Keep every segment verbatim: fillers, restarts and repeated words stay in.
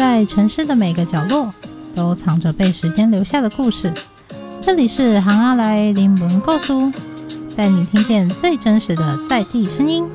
在城市的每个角落都藏着被时间留下的故事。这里是行阿来林文故事，带你听见最真实的在地声音。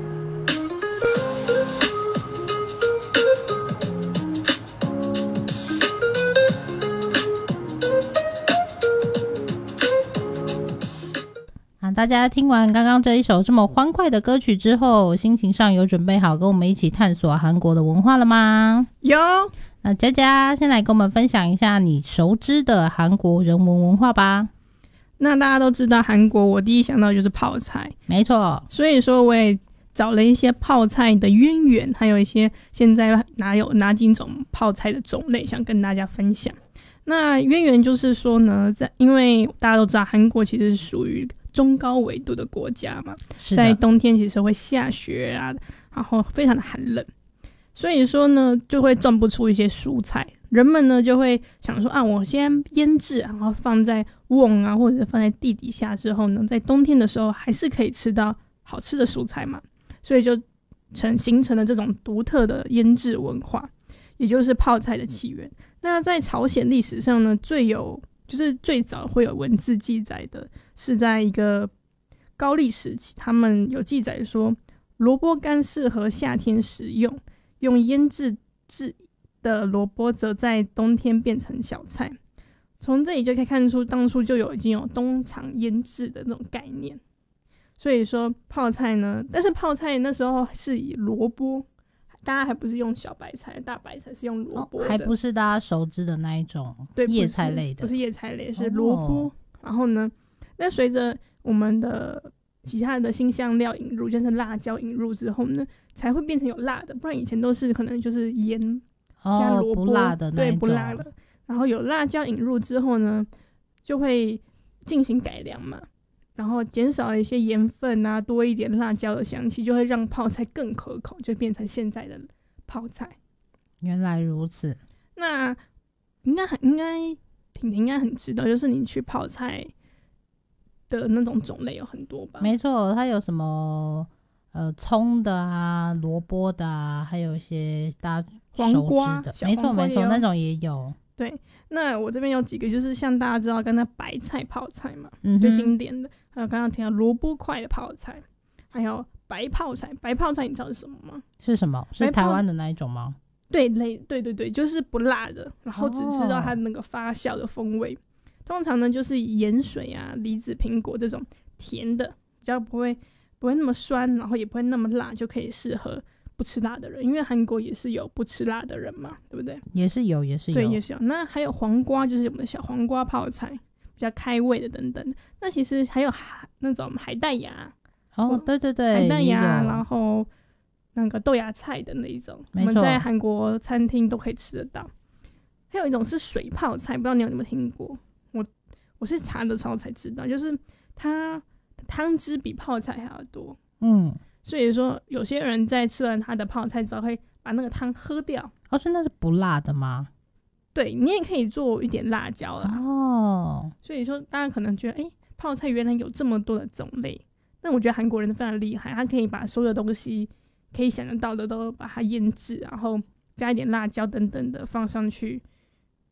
大家听完刚刚这一首这么欢快的歌曲之后，心情上有准备好跟我们一起探索韩国的文化了吗？ 有。 那佳佳先来跟我们分享一下你熟知的韩国人文文化吧。 那大家都知道韩国，我第一想到就是泡菜。 没错， 所以说我也找了一些泡菜的渊源，还有一些现在哪有哪几种泡菜的种类想跟大家分享。那渊源就是说呢，在因为大家都知道韩国其实是属于中高纬度的国家嘛，在冬天其实会下雪啊，然后非常的寒冷，所以说呢就会种不出一些蔬菜。人们呢就会想说啊，我先腌制，然后放在瓮啊，或者放在地底下之后呢，在冬天的时候还是可以吃到好吃的蔬菜嘛，所以就成形成了这种独特的腌制文化，也就是泡菜的起源。那在朝鲜历史上呢，最有就是最早会有文字记载的是在一个高丽时期，他们有记载说萝卜干适合夏天食用，用腌制制的萝卜则在冬天变成小菜。从这里就可以看出当初就有已经有冬藏腌制的那种概念。所以说泡菜呢，但是泡菜那时候是以萝卜，大家还不是用小白菜大白菜，是用萝卜的、哦、 还不是大家熟知的那一种叶菜类的， 不是叶菜类，是萝卜、哦、然后呢，那随着我们的其他的辛香料引入，就是辣椒引入之后呢，才会变成有辣的，不然以前都是可能就是盐加萝卜、 哦、不辣的那一种， 对，不辣的。然后有辣椒引入之后呢，就会进行改良嘛，然后减少一些盐分啊，多一点辣椒的香气，就会让泡菜更可口，就变成现在的泡菜。 原来如此。 那应该应该婷婷应该很知道，就是你去泡菜的那种种类有很多吧？ 没错，它有什么呃葱的啊、萝卜的啊，还有一些大家熟知的，没错没错，那种也有。 对，那我这边有几个，就是像大家知道刚才白菜泡菜嘛，嗯、最经典的，还有刚刚提到萝卜块的泡菜，还有白泡菜。白泡菜你知道是什么吗？ 是什么？是台湾的那一种吗？ 对，类对对对，就是不辣的，然后只吃到它那个发酵的风味。哦、通常呢，就是盐水啊、梨子、苹果这种甜的，比较不会不会那么酸，然后也不会那么辣，就可以适合不吃辣的人，因为韩国也是有不吃辣的人嘛，对不对？ 也是有，也是有， 对，也是有。那还有黄瓜，就是我们的小黄瓜泡菜，比较开胃的等等。那其实还有海那种海带芽， 哦，对对对， 海带芽，然后那个豆芽菜的那一种，我们在韩国餐厅都可以吃得到。还有一种是水泡菜，不知道你有没有听过？我我是查的时候才知道，就是它汤汁比泡菜还要多，嗯。所以说有些人在吃完他的泡菜之后会把那个汤喝掉。 哦，所以那是不辣的吗？ 对，你也可以做一点辣椒啦。哦，所以说大家可能觉得哎，泡菜原来有这么多的种类。但我觉得韩国人非常厉害，他可以把所有东西可以想得到的都把它腌制，然后加一点辣椒等等的放上去，